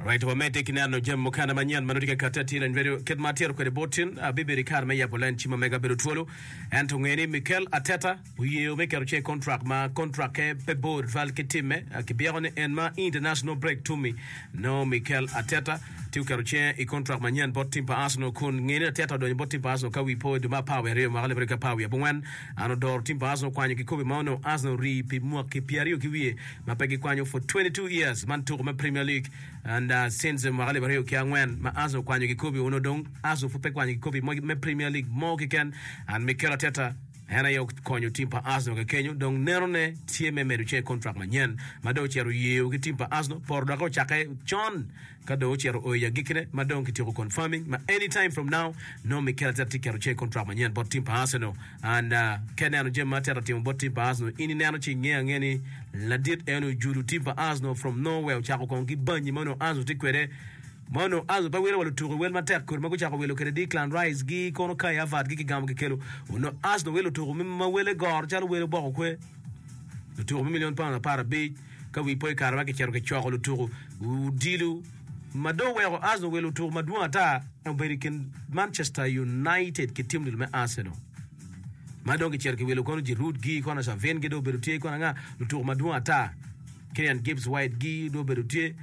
Right, wa mete kinano jem mokana manyan manutika katati na nverio ket matiero kwa botin biberi kar me yabolan chima mega berutwolo anto ngeni Mikel Arteta uye meke che contract ke pebor val ketime akibione enma international break to me no Mikel Arteta tiu karoche e contract manyan botin pa Arsenal kun ngeni Arteta do botin pa Arsenal ka wi po de ma power re ma gale breka power bongwan ano dor tim pa Arsenal kwanye kikobe maono Arsenal ri pi mo ke piario kiwie mapeke kwanyo for 22 years man tour me Premier League and since magale barrio kiangwen ma Arsenal kwanye kikobe uno dong Arsenal fu pe kwanye kikobe me Premier League mo kiken and Mikel Arteta hena yo konyo timpa Arsenal ke Kenya dong nerone tie me meruche contract manyen mado chero yeu ke timpa Arsenal por da ko chake John kado chero o ya gikine madong kitiro confirming ma anytime from now no Mikel Arteta kero che contract manyen bot timpa Arsenal and kenano je matera tim bot timpa Arsenal ini nano chi ngeni ladit eno judu timpa Arsenal from nowhere chako kongi banyi mono Arsenal tikwere Mono azo pa wele waluturu wel mater kur mago chako welo kere Declan Rice gi kono kai avad gi gam gi kelo uno asno welo turu ma wele gor chalo welo boko kwe luturu million pound para be ka wi poy karwa ke chero ke choko luturu dilu mado welo asno welo turu madu ata American Manchester United ke team dil me Arsenal mado ke chero ke welo kono Giroud gi kono sa ven gi do berutie kono nga luturu madu ata Kylian Gibbs White gi do berutie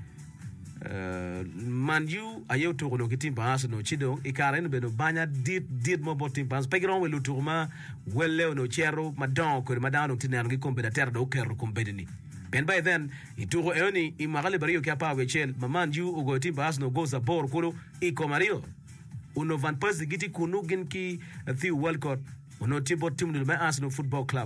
Man you ayo to no kitimba Arsenal chido ikaren beno banya did mo botimba pegron we luturma welle no chero madon ko madano tinan ngi kombe da terra do kero kombe ni ben by then ituro eoni imagale bario kia pa we chel man you ugo timba Arsenal goes abor kulo ikomario uno van persie giti kunu ginki the World Cup uno timbo tim del Arsenal Football Club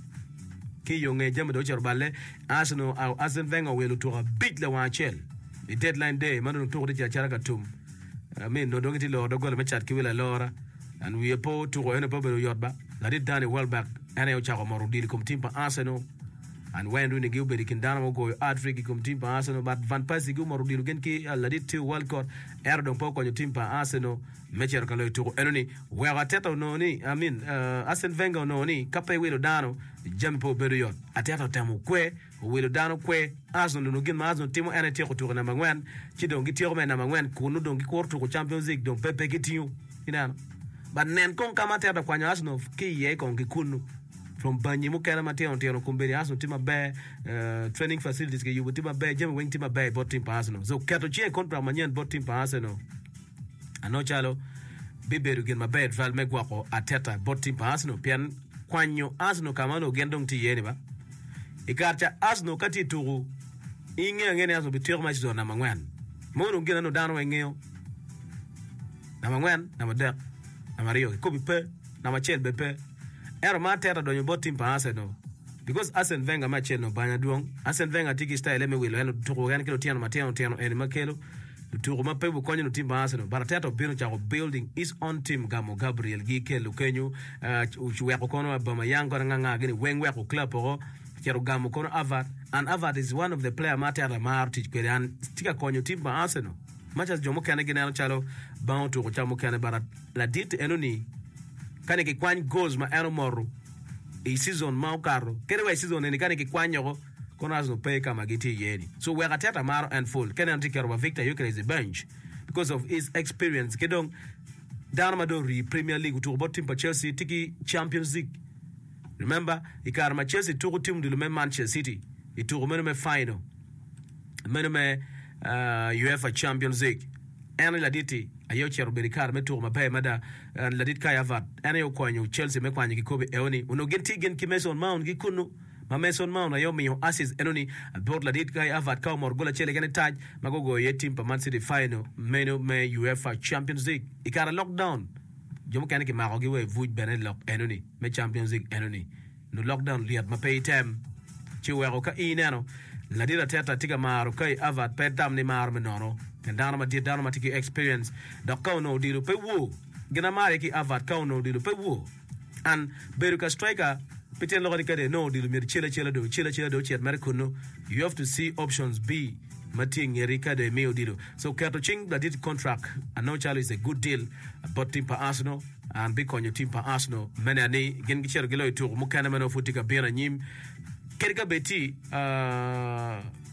ki yonge jam do chero balle Arsenal au Arsene Wenger we lutura big la wa chel the deadline day manu to de chara katum I mean no dongiti lo do gol me chat ki wala lora and we po to go ene pobelo yotba la dit dani well back ene o chako maru dil kom timpa Arsenal and when do ne give be kin dana go Africa kom timpa Arsenal but van persie go maru dil gen ki la dit to World Cup erdo po ko timpa Arsenal me cher ka lo to enoni we Arteta no ni I mean Arsene Wenger no ni kape welo dano jam po bedo yot Arteta tamu kwe welo dano kwe Arsenal no gin ma Arsenal timo ene te ko to na mangwen ci dongi tiro me na mangwen kunu dongi ko to ko Champions League don pepe kitiu inana but nen kon kama te da kwanya Arsenal ki ye kon ki kunu from banyi mu kala mate on tero kumberi Arsenal tima be training facilities ke yubu tima be jam wing tima be bot team Arsenal so kato che kontra manyen bot team Arsenal ano chalo biberu gen mabe val megwako Arteta bot team Arsenal pian kwanyo Arsenal kama no gendong ti yeni ba ikarcha Arsenal kati turu inge ngene Arsenal bitir match zona mangwan mono ngena no dano ngeo na mangwan na madak na Mario ko bipe na machel bepe era matera do bot team Arsenal because Arsene Wenger machel no banya duong Arsene Wenger tiki style me wilo eno turu gan kilo tiano mateno eni makelo turu mapebu konyo no team Arsenal Arteta bino cha building his own team gamo Gabriel Gikelu Kenyu uwe ko kono Aubameyang ko nganga gini wengwe ko club ko kero gamo kono Avad and Avad is one of the player matera marti kweran tika konyo team Arsenal much as jomo kana gina chalo bawo to ko chamo kana barat la dit enoni kane ke kwan goals ma eno moru e season ma karo kere we season ni kane ke kwanyo kono Arsenal pay kama giti yeni so we Arteta maro and full kana tikero Victor Gyökeres the bench because of his experience kedong Darmadori Premier League to bot team pa Chelsea tiki Champions League remember ikarma Chelsea to team de Manchester City it to me final me UEFA Champions League ene la diti ayo chero berikar me to mabe mada la dit kaya vat ene yo kwanyo Chelsea me kwanyo kikobe eoni uno genti gen ki Mason Mount gikunu ma Mason Mount ayo mi assist enoni abord la dit kaya vat ka morgola chele gene taj magogo ye team pa Man City final me UEFA Champions League ikara lockdown jomo kane ki mago gi we vuj benen lock enoni me Champions League enoni no lockdown liat ma pay time ci wero ka ineno la dira teta tiga maro kai avat pedam ni mar menono kendana ma tiki experience da kauno dilu pe wo gina mare ki avat kauno dilu pe wo and beruka striker peten lo kade no dilu mir chela do chet mer kuno you have to see options B mating erika de meo dilu so kato ching da dit contract and no chalo is a good deal about team pa Arsenal and big on your team pa Arsenal menani gen gichero gelo itu mukana meno futika bena nyim Kerika beti